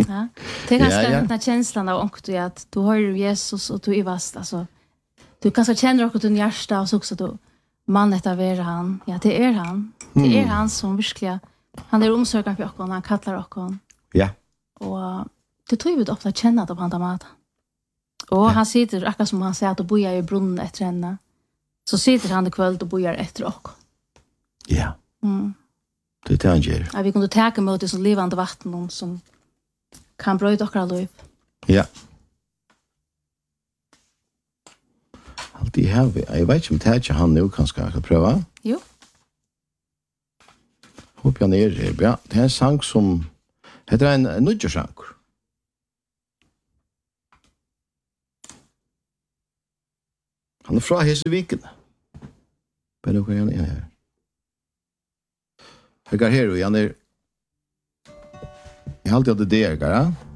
Ja. Det är ganska den här känslan av ångtu att du hör Jesus och du är vast alltså. Du kanske känner också din hjärta och så också du man detta är han. Ja, det är han. Det är han som verkligen han är omsorgad för oss, han kallar oss. Ja. Och det tror vi ofta känna det på han mat. Och han sitter akkurat som han säger att bojar i brunnen efter henne. Så sitter han i kväll och bojar efter oss. Ja. Det är han gör. Ja, vi kunde ta emot det som levande vatten som kan bröda och liv. Ja. Alltid har vi. Jag vet inte om det är han nu kanske jag pröva. Jo. Hoppas jag ner. Ja, det är en sang som heter en nudgesang. Han är fra Heseviken. Men då kan jag ner här. Jag går här och jag är... Jag har alltid haft det där,